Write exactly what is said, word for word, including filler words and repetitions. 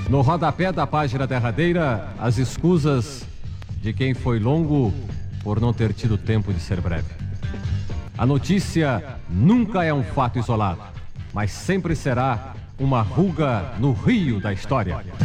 No rodapé da página derradeira, as escusas de quem foi longo por não ter tido tempo de ser breve. A notícia nunca é um fato isolado, mas sempre será uma ruga no rio da história.